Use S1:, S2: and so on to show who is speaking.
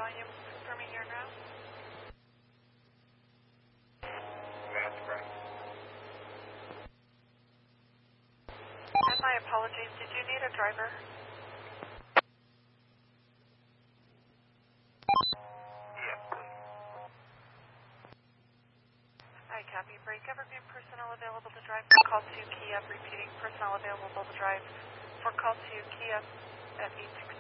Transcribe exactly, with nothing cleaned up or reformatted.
S1: volume confirming your now?
S2: That's correct.
S1: And my apologies, did you need a driver?
S2: Yes, please.
S1: I copy. Break Evergreen personnel available to drive for call two Key up. Repeating personnel available to drive for call two Key up at eight six